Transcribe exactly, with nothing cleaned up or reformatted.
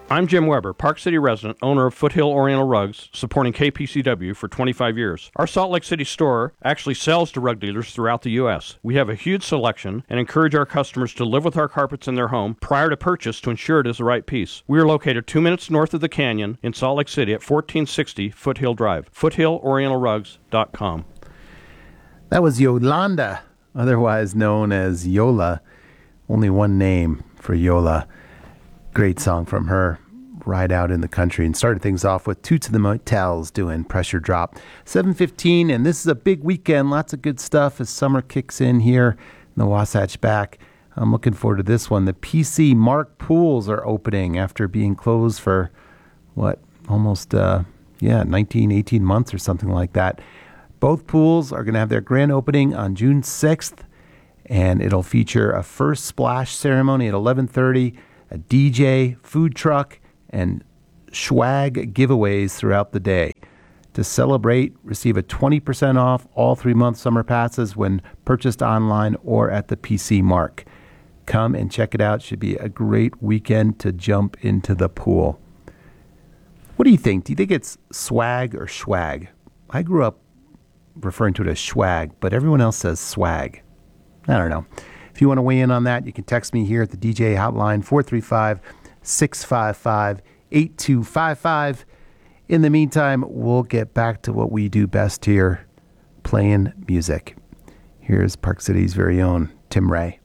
I'm Jim Weber, Park City resident, owner of Foothill Oriental Rugs, supporting K P C W for twenty-five years. Our Salt Lake City store actually sells to rug dealers throughout the U S. We have a huge selection and encourage our customers to live with our carpets in their home prior to purchase to ensure it is the right piece. We are located two minutes north of the Canyon in Salt Lake City at fourteen sixty Foothill Drive. foothill oriental rugs dot com. That was Yolanda, otherwise known as Yola. Only one name for Yola. Great song from her, Ride Out in the Country, and started things off with Toots of the Motels doing Pressure Drop. seven fifteen, and this is a big weekend. Lots of good stuff as summer kicks in here in the Wasatch Back. I'm looking forward to this one. The P C Mark pools are opening after being closed for, what, almost, uh, yeah, nineteen, eighteen months or something like that. Both pools are going to have their grand opening on June sixth, and it'll feature a first splash ceremony at eleven thirty, a D J, food truck, and swag giveaways throughout the day. To celebrate, receive a twenty percent off all three-month summer passes when purchased online or at the P C Mark. Come and check it out. Should be a great weekend to jump into the pool. What do you think? Do you think it's swag or swag? I grew up referring to it as swag, but everyone else says swag. I don't know. If you want to weigh in on that, you can text me here at the D J hotline, four three five, six five five, eight two five five. In the meantime, we'll get back to what we do best here, playing music. Here's Park City's very own Tim Ray.